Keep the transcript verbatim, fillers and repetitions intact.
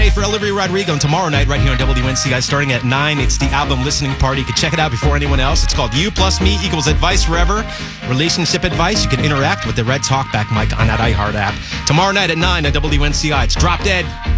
Day for Olivia Rodrigo. And tomorrow night, right here on W N C I, starting at nine, it's the album listening party. You can check it out before anyone else. It's called You Plus Me Equals Advice Forever. Relationship advice. You can interact with the Red Talkback mic on that iHeart app. Tomorrow night at nine at W N C I. It's Drop Dead.